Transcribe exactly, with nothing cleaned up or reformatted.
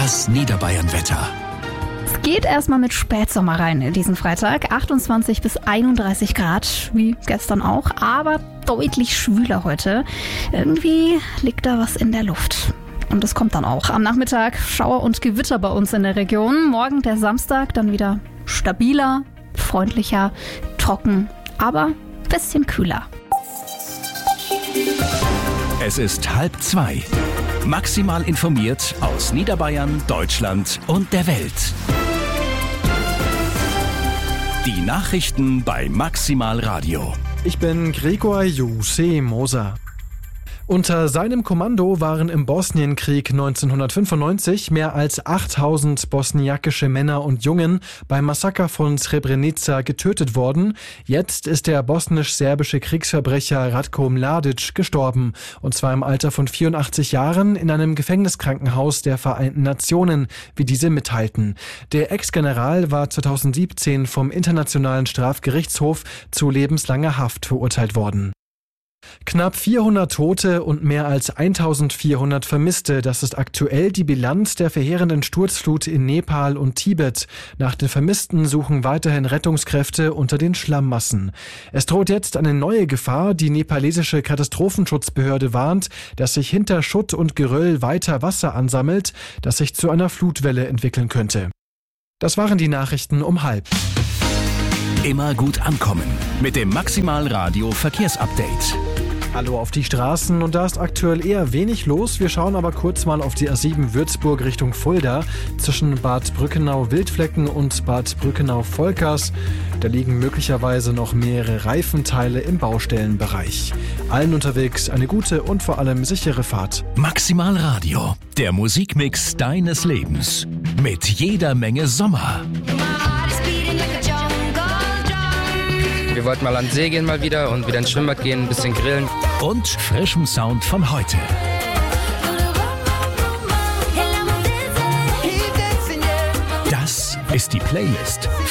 Das Niederbayern-Wetter. Es geht erstmal mit Spätsommer rein in diesen Freitag. achtundzwanzig bis einunddreißig Grad, wie gestern auch, aber deutlich schwüler heute. Irgendwie liegt da was in der Luft. Und es kommt dann auch. Am Nachmittag Schauer und Gewitter bei uns in der Region. Morgen der Samstag dann wieder stabiler, freundlicher, trocken, aber ein bisschen kühler. Es ist halb zwei. Maximal informiert aus Niederbayern, Deutschland und der Welt. Die Nachrichten bei Maximal Radio. Ich bin Gregor Juse Moser. Unter seinem Kommando waren im Bosnienkrieg neunzehnhundertfünfundneunzig mehr als achttausend bosniakische Männer und Jungen beim Massaker von Srebrenica getötet worden. Jetzt ist der bosnisch-serbische Kriegsverbrecher Ratko Mladic gestorben. Und zwar im Alter von vierundachtzig Jahren in einem Gefängniskrankenhaus der Vereinten Nationen, wie diese mitteilten. Der Ex-General war zweitausendsiebzehn vom Internationalen Strafgerichtshof zu lebenslanger Haft verurteilt worden. Knapp vierhundert Tote und mehr als eintausendvierhundert Vermisste. Das ist aktuell die Bilanz der verheerenden Sturzflut in Nepal und Tibet. Nach den Vermissten suchen weiterhin Rettungskräfte unter den Schlammmassen. Es droht jetzt eine neue Gefahr. Die nepalesische Katastrophenschutzbehörde warnt, dass sich hinter Schutt und Geröll weiter Wasser ansammelt, das sich zu einer Flutwelle entwickeln könnte. Das waren die Nachrichten um halb. Immer gut ankommen mit dem Maximal Radio Verkehrsupdate. Hallo auf die Straßen, und da ist aktuell eher wenig los. Wir schauen aber kurz mal auf die A sieben Würzburg Richtung Fulda zwischen Bad Brückenau-Wildflecken und Bad Brückenau-Volkers. Da liegen möglicherweise noch mehrere Reifenteile im Baustellenbereich. Allen unterwegs eine gute und vor allem sichere Fahrt. Maximal Radio, der Musikmix deines Lebens. Mit jeder Menge Sommer. Wir wollten mal an den See gehen mal wieder und wieder ins Schwimmbad gehen, ein bisschen grillen. Und frischem Sound von heute. Das ist die Playlist